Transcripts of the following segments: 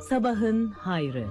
Sabahın hayrı.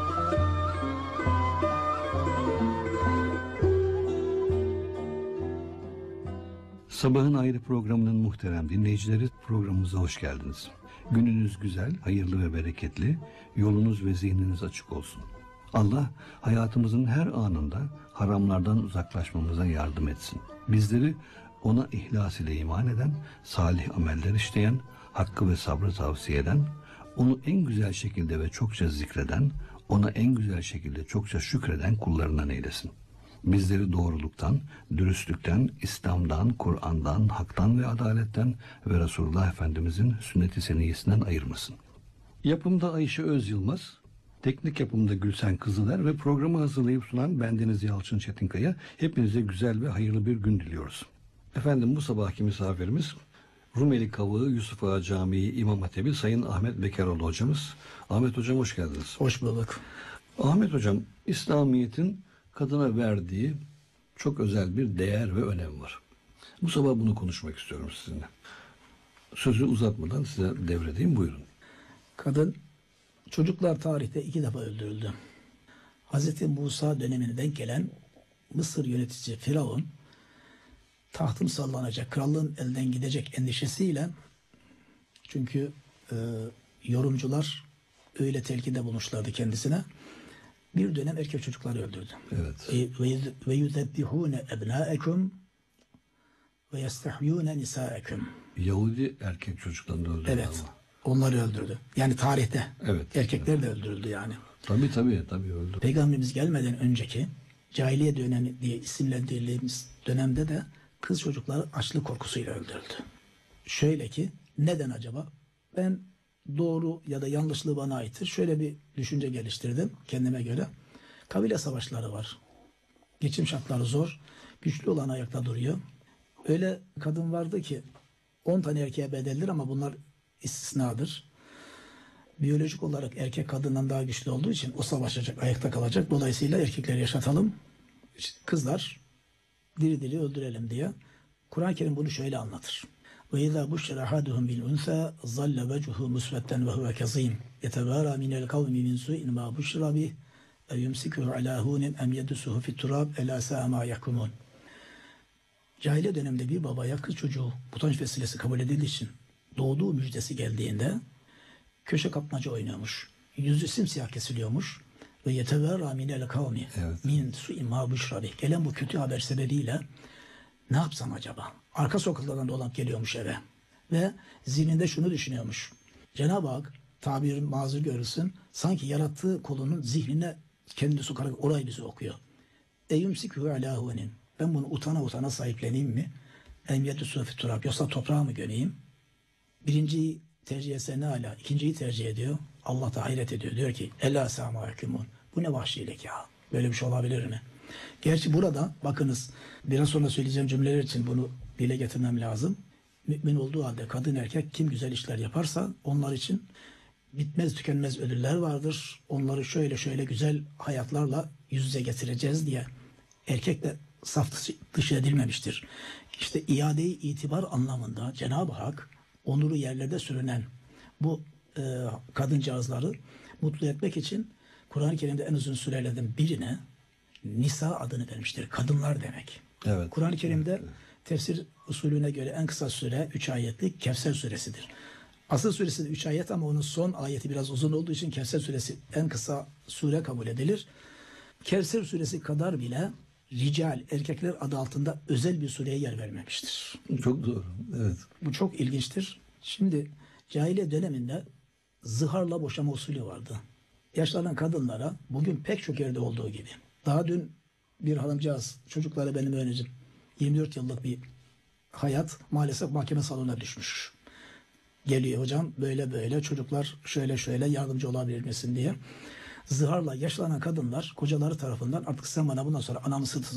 Sabahın Ayrı programının muhterem dinleyicileri, programımıza hoş geldiniz. Gününüz güzel, hayırlı ve bereketli, yolunuz ve zihniniz açık olsun. Allah hayatımızın her anında haramlardan uzaklaşmamıza yardım etsin. Bizleri ona ihlas ile iman eden, salih ameller işleyen, hakkı ve sabrı tavsiye eden, onu en güzel şekilde ve çokça zikreden, ona en güzel şekilde çokça şükreden kullarından eylesin. Bizleri doğruluktan, dürüstlükten, İslam'dan, Kur'an'dan, haktan ve adaletten ve Resulullah Efendimizin sünnet-i seniyyesinden ayırmasın. Yapımda Ayşe Özyılmaz, teknik yapımda Gülsen Kızıler ve programı hazırlayıp sunan bendeniz Yalçın Çetinkaya, hepinize güzel ve hayırlı bir gün diliyoruz. Efendim, bu sabahki misafirimiz Rumeli Kavığı Yusuf Ağa Camii İmam Hatibi Sayın Ahmet Bekaroğlu hocamız. Ahmet hocam, hoş geldiniz. Hoş bulduk. Ahmet hocam, İslamiyet'in kadına verdiği çok özel bir değer ve önem var. Bu sabah bunu konuşmak istiyorum sizinle. Sözü uzatmadan size devredeyim, buyurun. Kadın, çocuklar tarihte 2 defa öldürüldü. Hz. Musa dönemine denk gelen Mısır yöneticisi Firavun, tahtım sallanacak, krallığın elden gidecek endişesiyle, çünkü yorumcular öyle telkinde bulmuşlardı kendisine, bir dönem erkek çocukları öldürdü. Evet. Ve yuzebbihune ebnaekum ve yestehyune nisaekum. Yahudi erkek çocuklarını öldürdü. Evet. Ama. Onları öldürdü. Yani tarihte. Evet. Erkekler de öldürüldü yani. Tabii öldü. Peygamberimiz gelmeden önceki cahiliye dönemi diye isimlendirildiğimiz dönemde de kız çocukları açlık korkusuyla öldürüldü. Şöyle ki, neden acaba? Ben doğru ya da yanlışlığı bana aittir. Şöyle bir düşünce geliştirdim kendime göre. Kabile savaşları var. Geçim şartları zor. Güçlü olan ayakta duruyor. Öyle kadın vardı ki 10 tane erkeğe bedeldir ama bunlar istisnadır. Biyolojik olarak erkek kadından daha güçlü olduğu için o savaşacak, ayakta kalacak. Dolayısıyla erkekleri yaşatalım. İşte kızlar diri diri öldürelim diye. Kur'an-ı Kerim bunu şöyle anlatır. وَاِذَا بُشِّرَ اَحَدُهُمْ بِالْاُنْثَى ظَلَّ وَجْهُهُ مُسْوَدًّا وَهُوَ كَظِيمٌ يَتَوَارَى مِنَ الْقَوْمِ مِنْ سُوءٍ مَا بُشِّرَ بِهِ اَيُمْسِكُهُ عَلَى هُونٍ اَمْ يَدُسُهُ فِي التُّرَابِ اَلَا سَاءَ مَا يَحْكُمُونَ. Cahiliye döneminde bir babaya kız çocuğu utanç vesilesi kabul edildiği için doğduğu müjdesi geldiğinde köşe kapmaca oynuyormuş. Yüzü simsiyah kesiliyormuş. Ve yeteverra minel kavmi min su'in ma buşra bih. Gelen bu kötü haber sebebiyle ne yapsam acaba? Arka sokaklardan dolanıp geliyormuş eve. Ve zihninde şunu düşünüyormuş. Cenab-ı Hak, tabirin mazur görülsün, sanki yarattığı kolunun zihnine kendini sokarak orayı bize okuyor. Eyumsikû alâ huvenin. Ben bunu utana sahipleneyim mi? Emyetü sufi turab. Yoksa toprağa mı gömeyim? Birinciyi tercih etse ne hala? İkinciyi tercih ediyor. Allah da hayret ediyor. Diyor ki Ela sâmâ hükümûn. Bu ne vahşilik ya? Böyle bir şey olabilir mi? Gerçi burada bakınız, biraz sonra söyleyeceğim cümleler için bunu dile getirmem lazım. Mümin olduğu halde kadın erkek kim güzel işler yaparsa onlar için bitmez tükenmez ödüller vardır. Onları şöyle güzel hayatlarla yüz yüze getireceğiz diye erkekle saf dışı edilmemiştir. İşte iade-i itibar anlamında Cenab-ı Hak onuru yerlerde sürünen bu kadıncağızları mutlu etmek için Kur'an-ı Kerim'de en uzun surelerden birine Nisa adını vermiştir. Kadınlar demek. Evet. Kur'an-ı Kerim'de tefsir usulüne göre en kısa süre 3 ayetlik Kevser suresidir. Asıl suresi de 3 ayet ama onun son ayeti biraz uzun olduğu için Kevser suresi en kısa sure kabul edilir. Kevser suresi kadar bile rical, erkekler adı altında özel bir sureye yer vermemiştir. Çok doğru. Evet. Bu çok ilginçtir. Şimdi cahiliye döneminde zıharla boşama usulü vardı. Yaşlanan kadınlara bugün pek çok yerde olduğu gibi. Daha dün bir hanımcağız, çocukları benim öğrencim, 24 yıllık bir hayat maalesef mahkeme salonuna düşmüş. Geliyor hocam böyle çocuklar şöyle yardımcı olabilir misin diye. Zıharla yaşlanan kadınlar kocaları tarafından artık sen bana bundan sonra anamı